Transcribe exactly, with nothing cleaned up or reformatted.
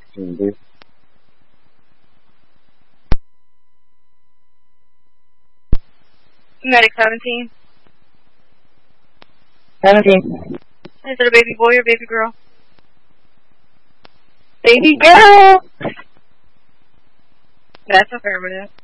Indeed. Medic seventeen. Seventeen. Is it a baby boy or baby girl? Baby girl! That's affirmative.